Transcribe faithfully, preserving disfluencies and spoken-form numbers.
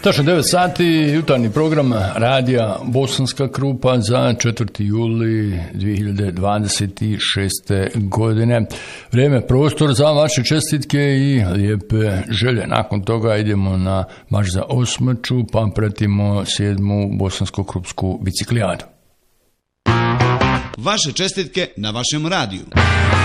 Tačno devet sati, jutarnji program radija Bosanska Krupa za četvrti juli dvije hiljade dvadeset šeste. godine. Vrijeme, prostor za vaše čestitke i lijepe želje. Nakon toga idemo na marš za osmaču, pa pratimo sedmu bosansko-krupsku biciklijadu. Vaše čestitke na vašem radiju.